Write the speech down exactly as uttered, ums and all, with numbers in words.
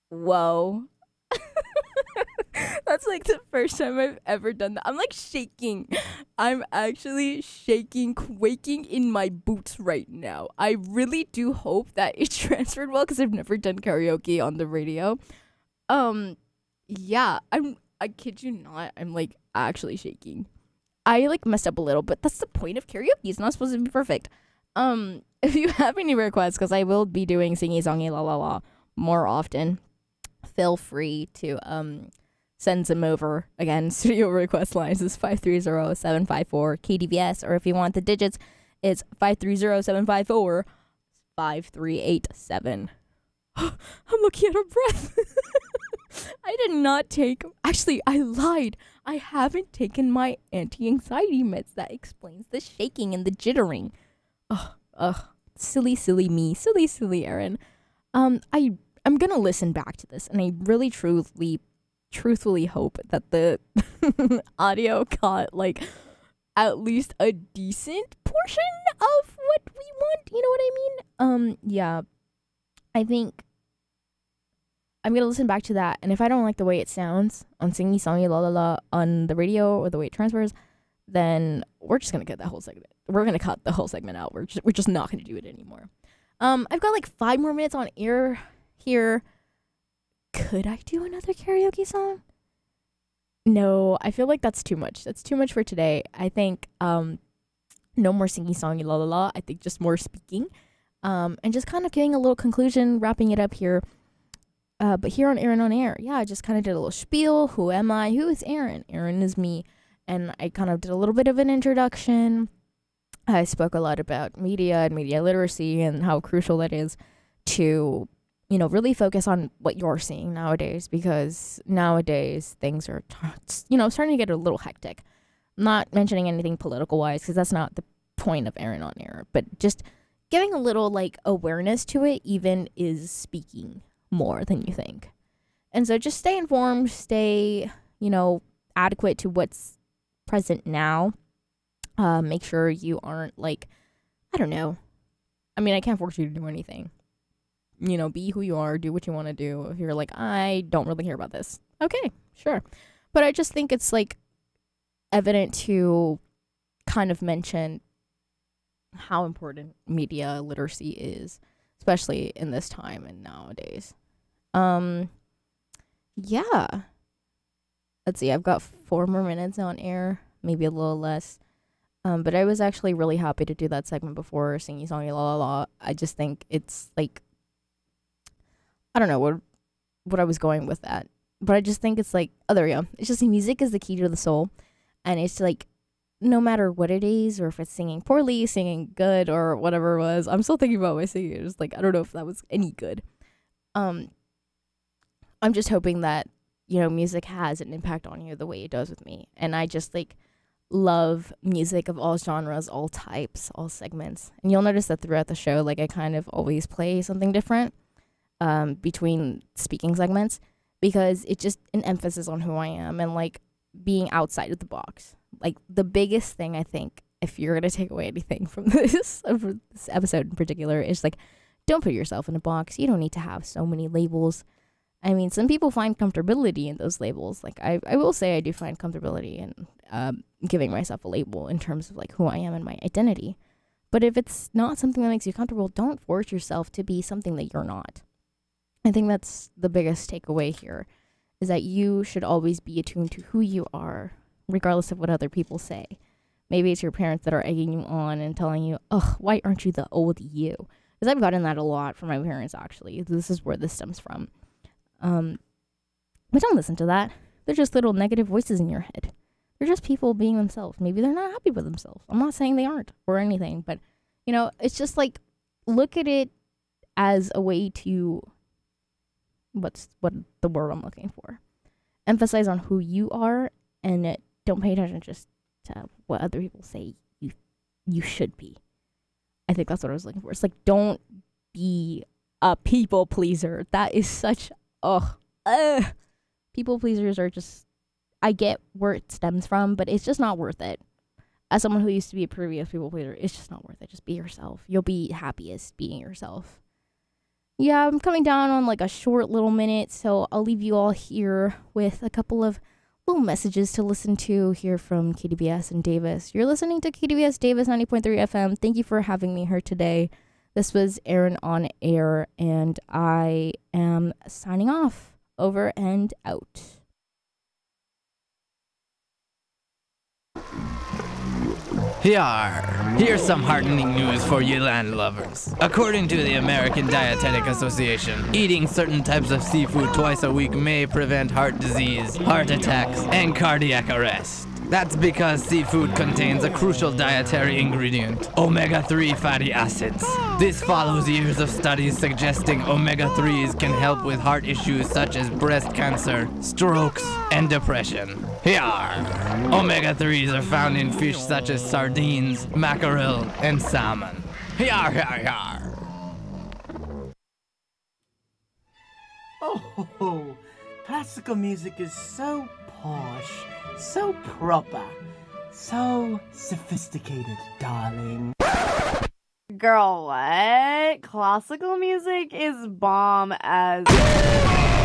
Whoa. That's like the first time I've ever done that. I'm like shaking. I'm actually shaking, quaking in my boots right now. I really do hope that it transferred well because I've never done karaoke on the radio. Um, yeah, I'm. I kid you not. I'm like actually shaking. I like messed up a little, but that's the point of karaoke. It's not supposed to be perfect. Um, if you have any requests, because I will be doing singy songy la la la more often, feel free to um send them over. Again, studio request lines is five three zero, seven five four K D V S, or if you want the digits, it's five three zero, seven five four, five three eight seven. I'm looking at her breath. I did not take. Actually, I lied. I haven't taken my anti-anxiety meds. That explains the shaking and the jittering. Ugh, ugh. Silly, silly me. Silly, silly Erin. Um, I I'm gonna listen back to this, and I really, truly, truthfully hope that the audio caught like at least a decent portion of what we want. You know what I mean? Um, yeah. I think I'm gonna listen back to that, and if I don't like the way it sounds on Singy Songy La La La on the radio or the way it transfers, then we're just gonna cut that whole segment. We're gonna cut the whole segment out. We're just we're just not gonna do it anymore. Um, I've got like five more minutes on air here. Could I do another karaoke song? No, I feel like that's too much. That's too much for today. I think um, no more Singy Songy La La La. I think just more speaking, um, and just kind of getting a little conclusion, wrapping it up here. Uh, but here on Erin on Air, yeah, I just kind of did a little spiel. Who am I? Who is Erin? Erin is me. And I kind of did a little bit of an introduction. I spoke a lot about media and media literacy and how crucial that is to, you know, really focus on what you're seeing nowadays, because nowadays things are, you know, starting to get a little hectic. Not mentioning anything political wise, because that's not the point of Erin on Air, but just giving a little like awareness to it even is speaking more than you think. And so just stay informed, stay, you know, adequate to what's present now. Uh, make sure you aren't like, I don't know. I mean, I can't force you to do anything. You know, be who you are, do what you want to do. If you're like, I don't really care about this, okay, sure. But I just think it's like evident to kind of mention how important media literacy is, especially in this time and nowadays. Um, yeah. Let's see, I've got four more minutes on air, maybe a little less. Um, but I was actually really happy to do that segment before Singy Songy La La La. I just think it's like, I don't know what what I was going with that, but I just think it's like, oh, there we go. It's just music is the key to the soul, and it's like, no matter what it is, or if it's singing poorly, singing good, or whatever it was. I'm still thinking about my singing. It's like, I don't know if that was any good. Um, I'm just hoping that, you know, music has an impact on you the way it does with me. And I just like love music of all genres, all types, all segments. And you'll notice that throughout the show, like I kind of always play something different um, between speaking segments, because it's just an emphasis on who I am and like being outside of the box. Like the biggest thing I think, if you're gonna take away anything from this, from this episode in particular, is like, don't put yourself in a box. You don't need to have so many labels. I mean, some people find comfortability in those labels. Like I, I will say I do find comfortability in um, giving myself a label in terms of like who I am and my identity. But if it's not something that makes you comfortable, don't force yourself to be something that you're not. I think that's the biggest takeaway here, is that you should always be attuned to who you are, regardless of what other people say. Maybe it's your parents that are egging you on and telling you, ugh, why aren't you the old you? Because I've gotten that a lot from my parents, actually. This is where this stems from. Um, but don't listen to that. They're just little negative voices in your head. They're just people being themselves. Maybe they're not happy with themselves. I'm not saying they aren't or anything, but, you know, it's just like, look at it as a way to, what's what the word I'm looking for? Emphasize on who you are, and it, don't pay attention just to what other people say you you should be. I think that's what I was looking for. It's like, don't be a people pleaser. That is such, ugh, ugh. People pleasers are just, I get where it stems from, but it's just not worth it. As someone who used to be a previous people pleaser, it's just not worth it. Just be yourself. You'll be happiest being yourself. yeah, I'm coming down on like a short little minute, so I'll leave you all here with a couple of little messages to listen to here from K D B S and Davis. You're listening to K D B S Davis ninety point three F M. Thank you for having me here today. This was Aaron on Air, and I am signing off. Over and out. Here, here's some heartening news for you land lovers. According to the American Dietetic Association, eating certain types of seafood twice a week may prevent heart disease, heart attacks, and cardiac arrest. That's because seafood contains a crucial dietary ingredient, omega three fatty acids. This follows years of studies suggesting omega threes can help with heart issues such as breast cancer, strokes, and depression. Here, omega threes are found in fish such as sardines, mackerel, and salmon. Here, here, here. Oh, classical music is so posh, so proper, so sophisticated, darling. Girl, what? Classical music is bomb as